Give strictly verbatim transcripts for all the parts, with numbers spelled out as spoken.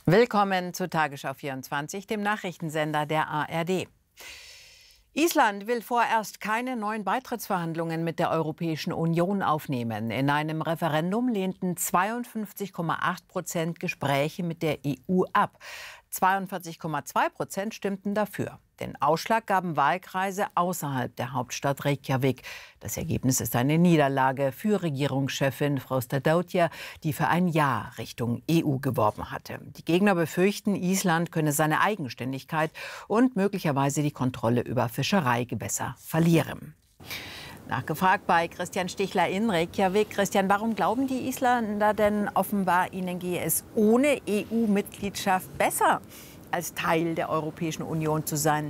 Willkommen zu Tagesschau vierundzwanzig, dem Nachrichtensender der A R D. Island will vorerst keine neuen Beitrittsverhandlungen mit der Europäischen Union aufnehmen. In einem Referendum lehnten zweiundfünfzig Komma acht Prozent Gespräche mit der E U ab. zweiundvierzig Komma zwei Prozent stimmten dafür. Den Ausschlag gaben Wahlkreise außerhalb der Hauptstadt Reykjavik. Das Ergebnis ist eine Niederlage für Regierungschefin Frau Stadóttir, die für ein Ja Richtung E U geworben hatte. Die Gegner befürchten, Island könne seine Eigenständigkeit und möglicherweise die Kontrolle über Fischereigewässer verlieren. Nachgefragt bei Christian Stichler in Reykjavik. Christian, warum glauben die Isländer denn offenbar, ihnen gehe es ohne E U-Mitgliedschaft besser, als Teil der Europäischen Union zu sein?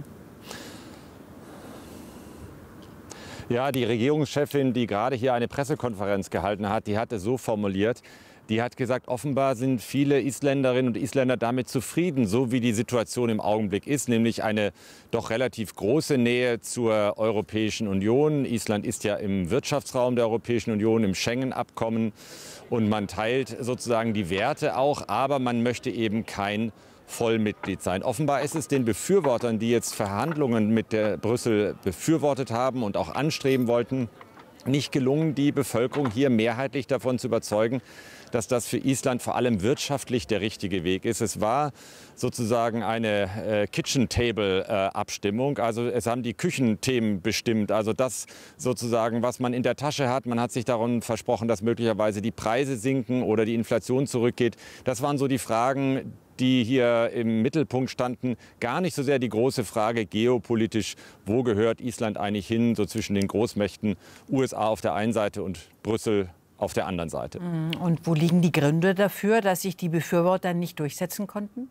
Ja, die Regierungschefin, die gerade hier eine Pressekonferenz gehalten hat, die hat es so formuliert. Die hat gesagt, offenbar sind viele Isländerinnen und Isländer damit zufrieden, so wie die Situation im Augenblick ist, nämlich eine doch relativ große Nähe zur Europäischen Union. Island ist ja im Wirtschaftsraum der Europäischen Union, im Schengen-Abkommen, und man teilt sozusagen die Werte auch, aber man möchte eben kein Vollmitglied sein. Offenbar ist es den Befürwortern, die jetzt Verhandlungen mit der Brüssel befürwortet haben und auch anstreben wollten, nicht gelungen, die Bevölkerung hier mehrheitlich davon zu überzeugen, dass das für Island vor allem wirtschaftlich der richtige Weg ist. Es war sozusagen eine äh, Kitchen-Table-Abstimmung. Also es haben die Küchenthemen bestimmt. Also das sozusagen, was man in der Tasche hat. Man hat sich darum versprochen, dass möglicherweise die Preise sinken oder die Inflation zurückgeht. Das waren so die Fragen, die hier im Mittelpunkt standen. Gar nicht so sehr die große Frage geopolitisch, wo gehört Island eigentlich hin, so zwischen den Großmächten U S A auf der einen Seite und Brüssel auf der anderen Seite. Und wo liegen die Gründe dafür, dass sich die Befürworter nicht durchsetzen konnten?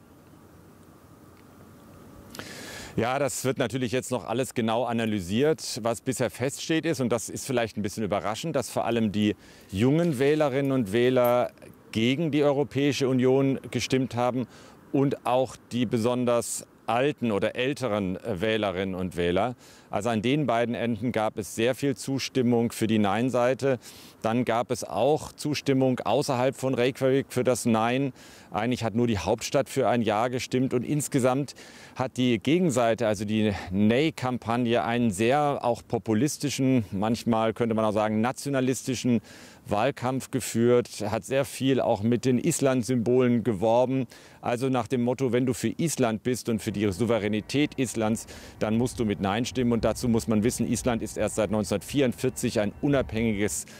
Ja, das wird natürlich jetzt noch alles genau analysiert. Was bisher feststeht ist, und das ist vielleicht ein bisschen überraschend, dass vor allem die jungen Wählerinnen und Wähler gegen die Europäische Union gestimmt haben und auch die besonders alten oder älteren Wählerinnen und Wähler. Also an den beiden Enden gab es sehr viel Zustimmung für die Nein-Seite. Dann gab es auch Zustimmung außerhalb von Reykjavik für das Nein. Eigentlich hat nur die Hauptstadt für ein Ja gestimmt. Und insgesamt hat die Gegenseite, also die Nay-Kampagne, einen sehr auch populistischen, manchmal könnte man auch sagen nationalistischen Wahlkampf geführt, hat sehr viel auch mit den Island-Symbolen geworben. Also nach dem Motto, wenn du für Island bist und für die Souveränität Islands, dann musst du mit Nein stimmen. Und dazu muss man wissen, Island ist erst seit neunzehnhundertvierundvierzig ein unabhängiges